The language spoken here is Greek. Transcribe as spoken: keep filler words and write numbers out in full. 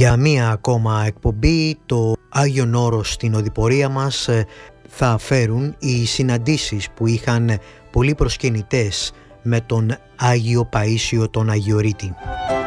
Για μία ακόμα εκπομπή το Άγιον Όρος στην οδηπορία μας θα φέρουν οι συναντήσεις που είχαν πολλοί προσκυνητές με τον Άγιο Παΐσιο τον Αγιορείτη.